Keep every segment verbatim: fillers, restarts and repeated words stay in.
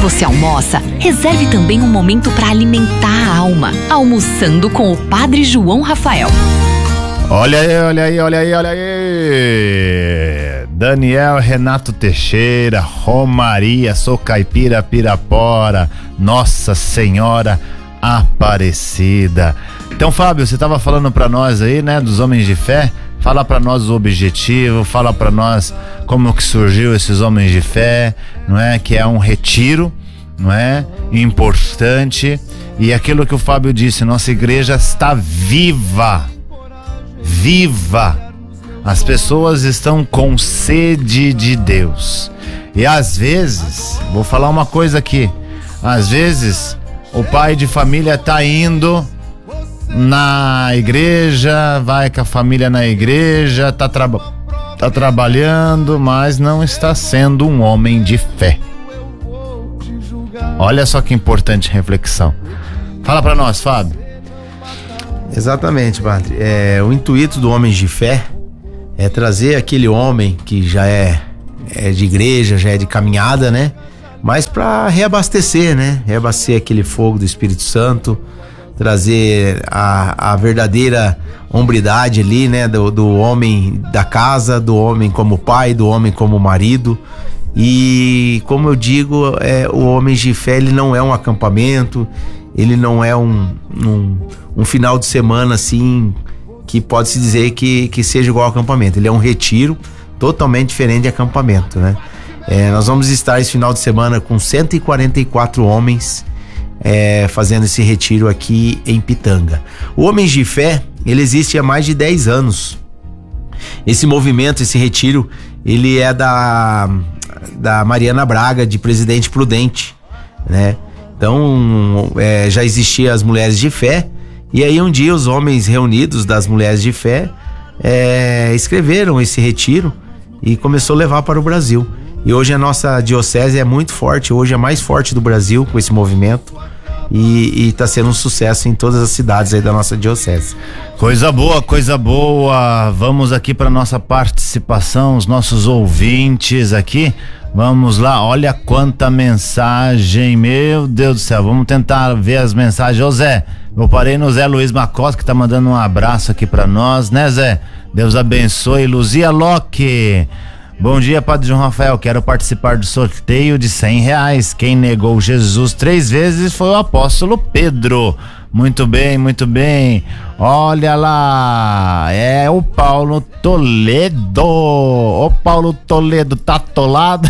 você almoça, reserve também um momento para alimentar a alma, almoçando com o Padre João Rafael. Olha aí, olha aí, olha aí, olha aí. Daniel Renato Teixeira, Romaria, sou caipira Pirapora, Nossa Senhora Aparecida. Então, Fábio, você estava falando para nós aí, né, dos homens de fé. Fala para nós o objetivo, fala para nós como que surgiu esses homens de fé, não é? Que é um retiro, não é? Importante. E aquilo que o Fábio disse, nossa igreja está viva, viva. As pessoas estão com sede de Deus. E às vezes, vou falar uma coisa aqui, às vezes o pai de família tá indo na igreja, vai com a família na igreja, tá, traba- tá trabalhando, mas não está sendo um homem de fé. Olha só que importante reflexão. Fala pra nós, Fábio. Exatamente, padre. É, o intuito do Homens de Fé é trazer aquele homem que já é, é de igreja, já é de caminhada, né? Mas para reabastecer, né? Reabastecer aquele fogo do Espírito Santo, trazer a, a verdadeira hombridade ali, né? Do, do homem da casa, do homem como pai, do homem como marido. E como eu digo, é, o Homens de Fé, ele não é um acampamento, ele não é um, um, um final de semana assim, que pode-se dizer que, que seja igual ao acampamento. Ele é um retiro totalmente diferente de acampamento, né? É, nós vamos estar esse final de semana com cento e quarenta e quatro homens é, fazendo esse retiro aqui em Pitanga. O Homens de Fé, ele existe há mais de dez anos. Esse movimento, esse retiro, ele é da, da Mariana Braga, de Presidente Prudente, né? Então, é, já existiam as Mulheres de Fé, e aí um dia os homens reunidos das Mulheres de Fé é, escreveram esse retiro e começou a levar para o Brasil. E hoje a nossa diocese é muito forte, hoje é a mais forte do Brasil com esse movimento, e está sendo um sucesso em todas as cidades aí da nossa diocese. Coisa boa, coisa boa. Vamos aqui para nossa participação, os nossos ouvintes aqui. Vamos lá, olha quanta mensagem, meu Deus do céu. Vamos tentar ver as mensagens. Ô Zé, eu parei no Zé Luiz Macosta, que tá mandando um abraço aqui para nós, né, Zé? Deus abençoe. Luzia Locke, bom dia, Padre João Rafael, quero participar do sorteio de cem reais. Quem negou Jesus três vezes foi o apóstolo Pedro. Muito bem, muito bem. Olha lá, é o Paulo Toledo. O Paulo Toledo tá atolado.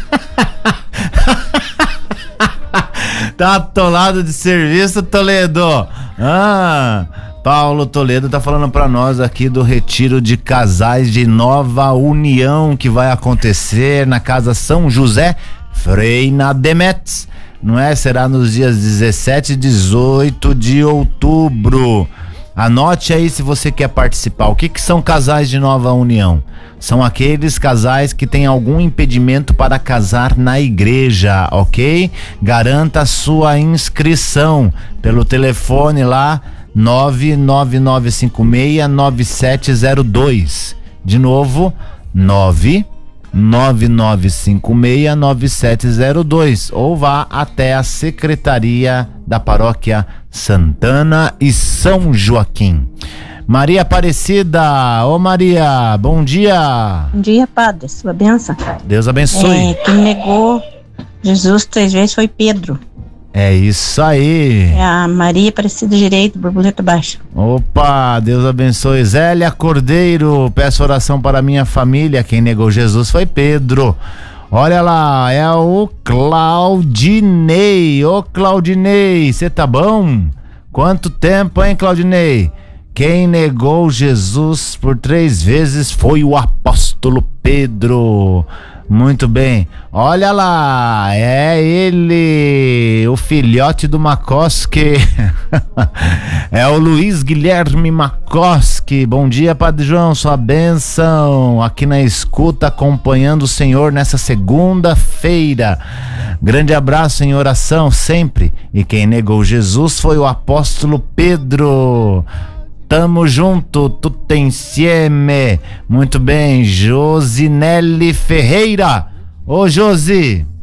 Tá atolado de serviço, Toledo. Ah, Paulo Toledo tá falando pra nós aqui do retiro de casais de Nova União que vai acontecer na Casa São José Freina Demetz, não é? Será nos dias dezessete e dezoito de outubro. Anote aí se você quer participar. O que que são casais de Nova União? São aqueles casais que têm algum impedimento para casar na igreja, ok? Garanta a sua inscrição pelo telefone lá nove nove nove cinco seis nove sete zero dois. De novo, nove nove nove cinco seis nove sete zero dois, ou vá até a Secretaria da Paróquia Santana e São Joaquim. Maria Aparecida, ô Maria, bom dia. Bom dia, Padre, sua bênção. Deus abençoe. É, quem negou Jesus três vezes foi Pedro. É isso aí. É a Maria Aparecida Direito, Borboleta Baixa. Opa, Deus abençoe. Zélia Cordeiro, peço oração para minha família. Quem negou Jesus foi Pedro. Olha lá, é o Claudinei. Ô Claudinei, você tá bom? Quanto tempo, hein, Claudinei? Quem negou Jesus por três vezes foi o apóstolo Pedro. Muito bem, olha lá, é ele, o filhote do Makoski. É o Luiz Guilherme Makoski. Bom dia, Padre João, sua bênção aqui na escuta, acompanhando o Senhor nessa segunda-feira. Grande abraço em oração sempre. E quem negou Jesus foi o apóstolo Pedro. Tamo junto, tudo insieme. Muito bem, Josinelli Ferreira. Ô Josi,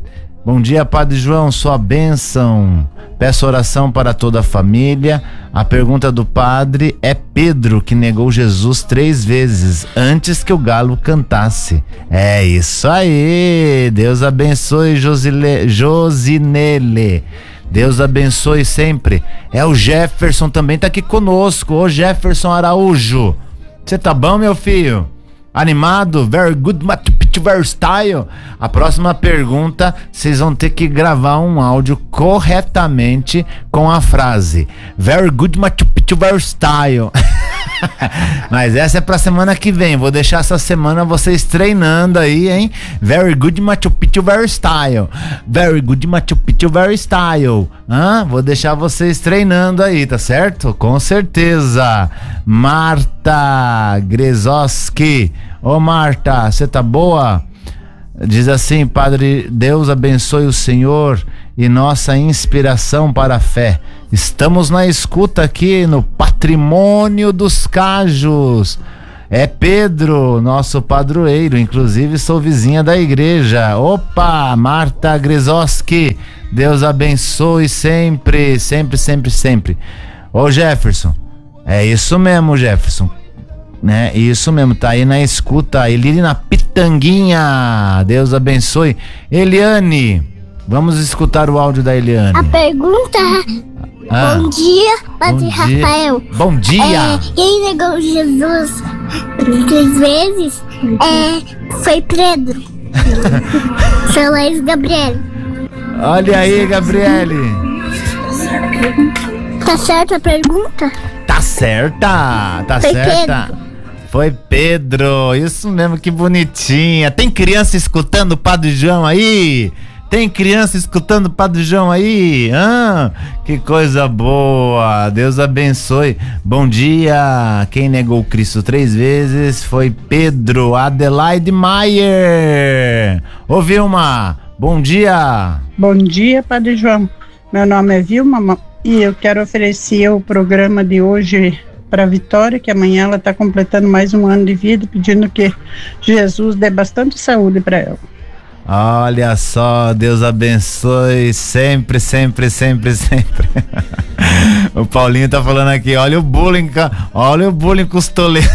Bom dia, Padre João, sua bênção. Peço oração para toda a família. A pergunta do padre é Pedro, que negou Jesus três vezes antes que o galo cantasse. É isso aí. Deus abençoe, Josile, Josinele. Deus abençoe sempre. É o Jefferson também, tá aqui conosco. Ô Jefferson Araújo, você tá bom, meu filho? Animado? Very good, very style. A próxima pergunta, vocês vão ter que gravar um áudio corretamente com a frase very good, very style. Mas essa é pra semana que vem. Vou deixar essa semana vocês treinando aí, hein? Very good, Machu Picchu, very style. Very good, Machu Picchu, very style. Hã? Vou deixar vocês treinando aí, tá certo? Com certeza. Marta Grezoski. Ô Marta, você tá boa? Diz assim: Padre, Deus abençoe o Senhor e nossa inspiração para a fé. Estamos na escuta aqui no Patrimônio dos Cajos. É Pedro, nosso padroeiro, inclusive sou vizinha da igreja. Opa, Marta Grezoski, Deus abençoe sempre, sempre, sempre, sempre. Ô Jefferson, é isso mesmo, Jefferson. Né? Isso mesmo, tá aí na escuta. Ele na Pitanguinha, Deus abençoe. Eliane, vamos escutar o áudio da Eliane. A pergunta ah, bom dia, Padre bom Rafael. Dia. Bom dia. É, quem negou Jesus três vezes é, foi Pedro. Sou Laís Gabriele. Olha aí, Gabriele. Tá certa a pergunta? Tá certa, tá foi certa. Pedro. Foi Pedro, isso mesmo, que bonitinha. Tem criança escutando o Padre João aí? Tem criança escutando o Padre João aí? Ah, que coisa boa. Deus abençoe. Bom dia. Quem negou Cristo três vezes foi Pedro. Adelaide Maier. Ô Vilma, bom dia. Bom dia, Padre João. Meu nome é Vilma e eu quero oferecer o programa de hoje para a Vitória, que amanhã ela está completando mais um ano de vida, pedindo que Jesus dê bastante saúde para ela. Olha só, Deus abençoe sempre, sempre, sempre, sempre. O Paulinho tá falando aqui, olha o bullying, olha o bullying com os toledos.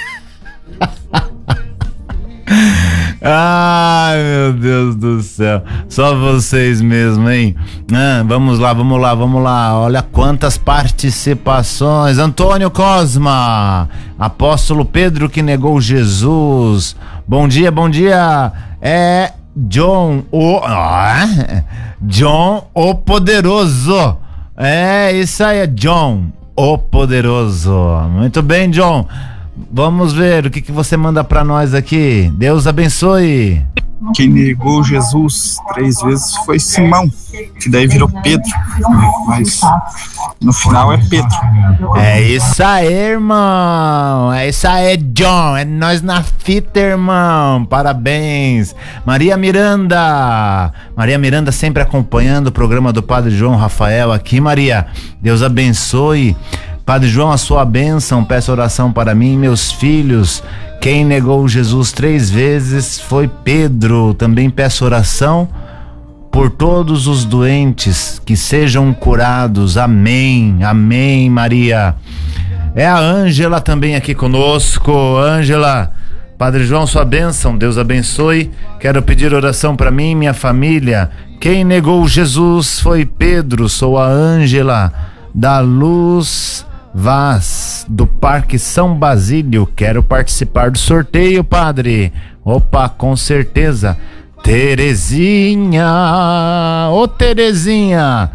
Ai, meu Deus do céu. Só vocês mesmo, hein? Ah, vamos lá, vamos lá, vamos lá. Olha quantas participações. Antônio Cosma, apóstolo Pedro que negou Jesus. Bom dia, bom dia. É John o... Ah, John o Poderoso. É, isso aí, é John o Poderoso. Muito bem, John. Vamos ver o que, que você manda pra nós aqui. Deus abençoe. Quem negou Jesus três vezes foi Simão, que daí virou Pedro, mas no final é Pedro. É isso aí, irmão. É isso aí, John. É nós na fita, irmão. Parabéns. Maria Miranda. Maria Miranda sempre acompanhando o programa do Padre João Rafael aqui. Maria, Deus abençoe. Padre João, a sua bênção, peço oração para mim e meus filhos. Quem negou Jesus três vezes foi Pedro. Também peço oração por todos os doentes, que sejam curados. Amém, amém, Maria. É a Ângela também aqui conosco. Ângela, Padre João, sua bênção, Deus abençoe. Quero pedir oração para mim e minha família. Quem negou Jesus foi Pedro. Sou a Ângela da Luz Vaz, do Parque São Basílio. Quero participar do sorteio, padre. Opa, com certeza. Terezinha, ô Terezinha,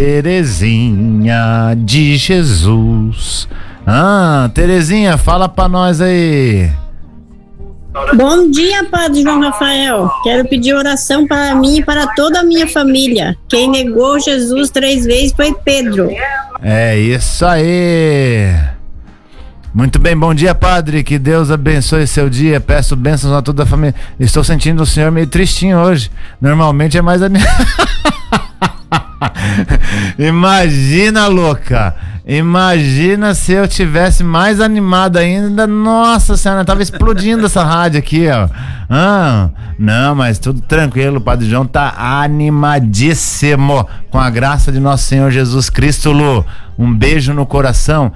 Terezinha de Jesus. Ah, Terezinha, fala pra nós aí. Bom dia, Padre João Rafael. Quero pedir oração para mim e para toda a minha família. Quem negou Jesus três vezes foi Pedro. É isso aí. Muito bem, bom dia, padre. Que Deus abençoe seu dia. Peço bênçãos a toda a família. Estou sentindo o senhor meio tristinho hoje. Normalmente é mais animado. Imagina, louca. Imagina se eu tivesse mais animado ainda. Nossa senhora, tava explodindo essa rádio aqui, ó. Ah, não, mas tudo tranquilo, o Padre João tá animadíssimo com a graça de nosso Senhor Jesus Cristo, Lu. Um beijo no coração.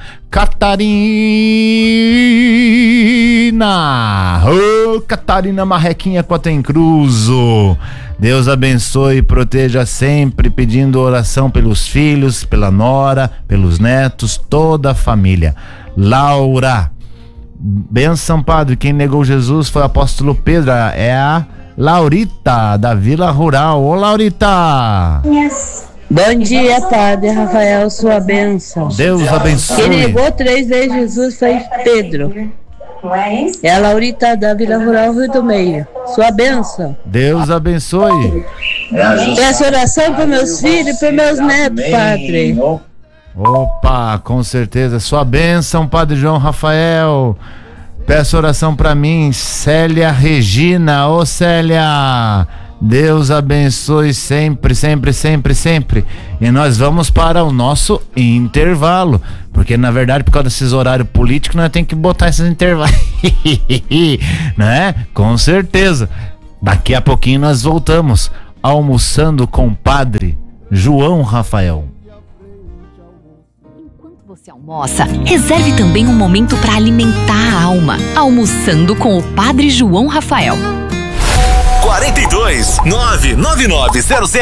Catarina! Ô, oh, Catarina Marrequinha Cotencruzo. Deus abençoe e proteja sempre, pedindo oração pelos filhos, pela nora, pelos netos, toda a família. Laura, benção, padre. Quem negou Jesus foi o apóstolo Pedro. É a Laurita, da Vila Rural. Ô, Laurita! Yes. Bom dia, padre Rafael, sua bênção. Deus abençoe. Quem negou três vezes Jesus foi Pedro. É a Laurita da Vila Rural, Rio do Meio. Sua bênção. Deus abençoe. Peço oração para meus filhos e para meus netos, padre. Opa, com certeza. Sua bênção, Padre João Rafael. Peço oração para mim, Célia Regina. Ô, Célia, Deus abençoe sempre, sempre, sempre, sempre. E nós vamos para o nosso intervalo, porque na verdade, por causa desses horários políticos, nós temos que botar esses intervalos, né? Com certeza. Daqui a pouquinho nós voltamos almoçando com o Padre João Rafael. Você almoça, reserve também um momento para alimentar a alma, almoçando com o Padre João Rafael. quarenta e dois, nove nove nove zero zero